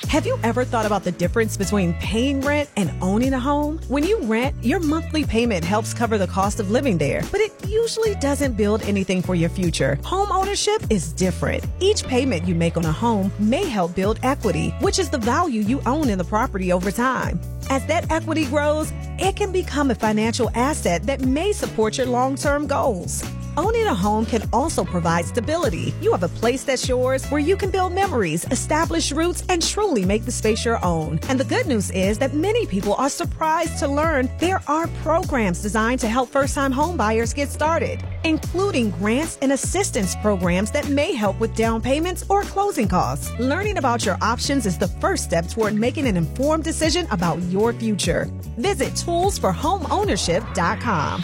Have you ever thought about the difference between paying rent and owning a home? When you rent, your monthly payment helps cover the cost of living there, but it usually doesn't build anything for your future. Home ownership is different. Each payment you make on a home may help build equity, which is the value you own in the property over time. As that equity grows, it can become a financial asset that may support your long-term goals. Owning a home can also provide stability. You have a place that's yours where you can build memories, establish roots, and truly make the space your own. And the good news is that many people are surprised to learn there are programs designed to help first-time home buyers get started, including grants and assistance programs that may help with down payments or closing costs. Learning about your options is the first step toward making an informed decision about your future. Visit toolsforhomeownership.com.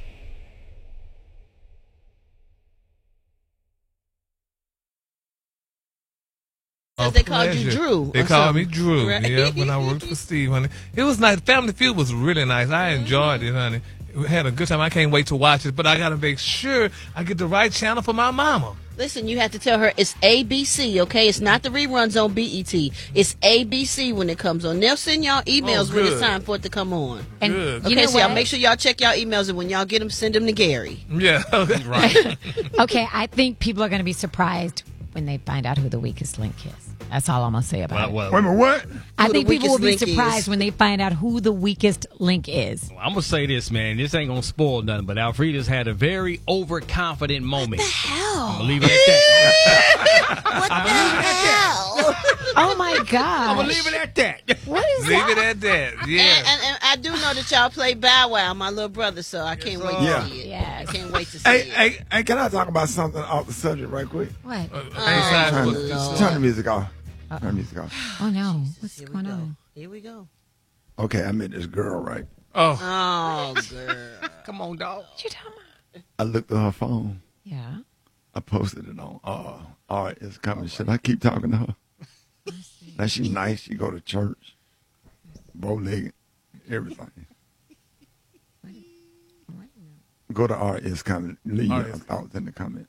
They called you Drew. They called me Drew, right? Yeah, when I worked for Steve, honey. It was nice. Family Feud was really nice. I enjoyed it, honey. We had a good time. I can't wait to watch it, but I got to make sure I get the right channel for my mama. Listen, you have to tell her it's ABC, okay? It's not the reruns on BET. It's ABC when it comes on. They'll send y'all emails when it's time for it to come on. And Good. Okay, so y'all make sure y'all check y'all emails, and when y'all get them, send them to Gary. Yeah, right. Okay, I think people are going to be surprised when they find out who the weakest link is. That's all I'm going to say about it. Wait a minute, what? I Who think the people will be weakest link surprised is. when they find out who the weakest link is. I'm going to say this, man. This ain't going to spoil nothing, but Alfreda's had a very overconfident moment. What the hell? I'm going to leave it at that. What the hell? Oh, my I'm God. going to leave it at that. What is Leave that? it at that. Yeah. And I do know that y'all play Bow Wow, my little brher, so I can't wait Yeah. to see it. Yes. I can't wait to see it. Hey, can I talk about something off the subject right quick? What? Turn the music off. Turn the music off. Oh, no. What's Here we going go. on? Here we go. Okay, I met this girl, right? Oh, Oh, girl. Come on, dog. What you talking about? I looked at her phone. Yeah. I posted it on. All right, it's coming. Should I keep talking to her? Now she's nice. She go to church, bow-legged, everything. Go to Art is coming. Leave your thoughts in the comment.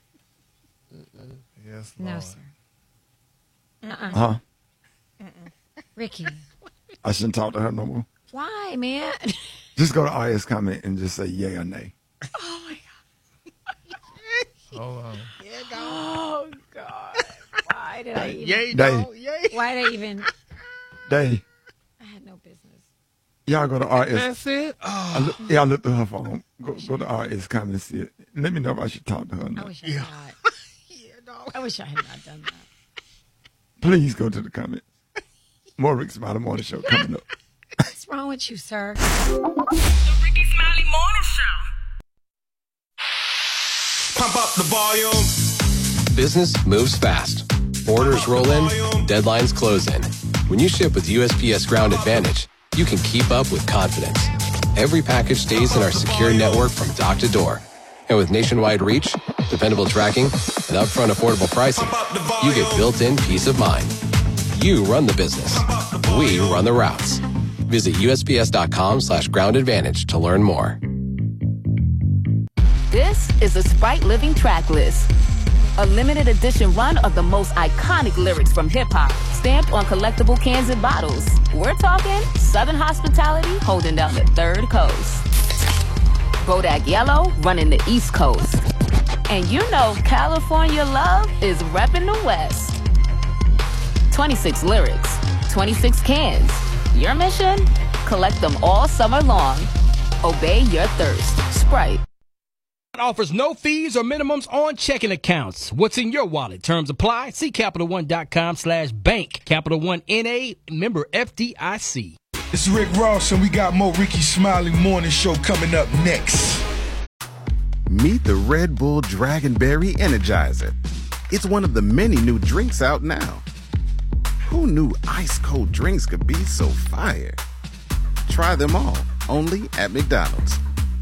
yes, No, Lord. sir. Huh? Ricky. I shouldn't talk to her no more. Why, man? Just go to RS comment and just say yay or nay. Oh, my Hold on. God. Oh, God. Why did I even? Yay, Day. dog. Yay. Why did I even? Day. I had no business. Y'all go to RS. That's it? Oh, I looked at her phone. Go to RS comment and see it. Let me know if I should talk to her or I not. wish I had not. I wish I had not done that. Please go to the comments. More Rick Smiley Morning Show coming up. What's wrong with you, sir? The Ricky Smiley Morning Show. Pump up the volume. Business moves fast. Orders roll in, deadlines close in. When you ship with USPS Ground Advantage, you can keep up with confidence. Every package stays in our secure network from dock to door. And with nationwide reach, dependable tracking, and upfront affordable pricing, you get built-in peace of mind. You run the business. We run the routes. Visit USPS.com/groundadvantage to learn more. This is the Sprite Living Track List. A limited edition run of the most iconic lyrics from hip-hop, stamped on collectible cans and bottles. We're talking Southern hospitality holding down the third coast. Bodak Yellow running the East Coast. And you know California love is repping the West. 26 lyrics, 26 cans. Your mission? Collect them all summer long. Obey your thirst. Sprite. Offers no fees or minimums on checking accounts. What's in your wallet? Terms apply. See CapitalOne.com/bank. Capital One N.A. member FDIC. It's Rick Ross, and we got more Ricky Smiley Morning Show coming up next. Meet the Red Bull Dragonberry Energizer. It's one of the many new drinks out now. Who knew ice cold drinks could be so fire? Try them all, only at McDonald's.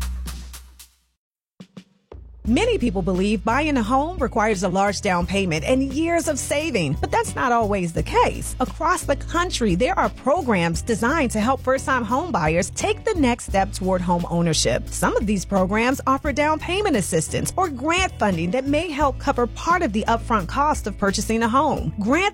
Many people believe buying a home requires a large down payment and years of saving, but that's not always the case. Across the country, there are programs designed to help first-time home buyers take the next step toward home ownership. Some of these programs offer down payment assistance or grant funding that may help cover part of the upfront cost of purchasing a home. Grant